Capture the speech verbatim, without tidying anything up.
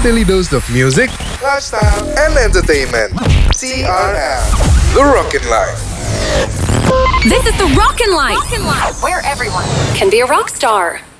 daily dose of music, lifestyle, and entertainment. C R L, The Rockin' Life. This is The Rockin' Life, where everyone can be a rock star.